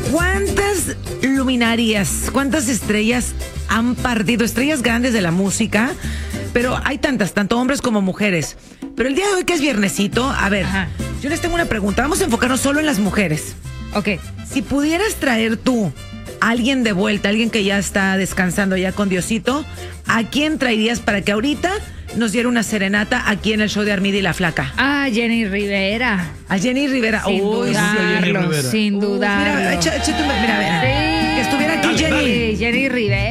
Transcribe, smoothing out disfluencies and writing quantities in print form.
¿Cuántas luminarias, cuántas estrellas han partido? Estrellas grandes de la música, pero hay tantas, tanto hombres como mujeres. Pero el día de hoy, que es viernesito, a ver, Ajá. yo les tengo una pregunta. Vamos a enfocarnos solo en las mujeres. Ok. Si pudieras traer tú a alguien de vuelta, alguien que ya está descansando ya con Diosito, ¿a quién traerías para que ahorita nos diera una serenata aquí en el show de Armida y la Flaca? Ah, Jenny Rivera. A Jenny Rivera. Sin Uy, dudarlo, Rivera. sin dudarlo. Mira, échate mira, a ver. Sí. Que estuviera aquí Dale, Jenny. dale. Sí, Jenny Rivera.